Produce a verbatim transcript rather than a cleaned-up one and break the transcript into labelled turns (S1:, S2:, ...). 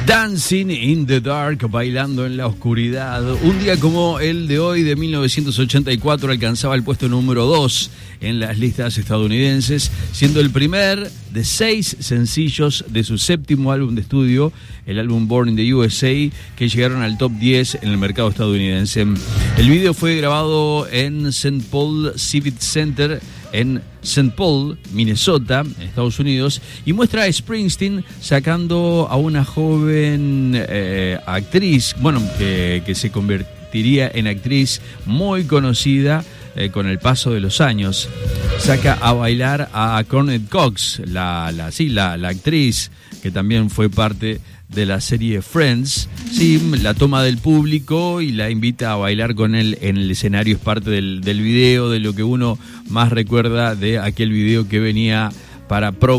S1: Dancing in the Dark, bailando en la oscuridad. Un día como el de hoy, de mil novecientos ochenta y cuatro, alcanzaba el puesto número dos en las listas estadounidenses, siendo el primer de seis sencillos de su séptimo álbum de estudio, el álbum Born in the U S A, que llegaron al top diez en el mercado estadounidense. El video fue grabado en Saint Paul Civic Center, en Saint Paul, Minnesota, Estados Unidos, y muestra a Springsteen sacando a una joven eh, actriz, bueno, que, que se convertiría en actriz muy conocida eh, con el paso de los años. Saca a bailar a Courtney Cox, la, la, sí, la, la actriz que también fue parte de la serie Friends. Sí, la toma del público y la invita a bailar con él en el escenario. Es parte del, del video, de lo que uno más recuerda de aquel video que venía para pro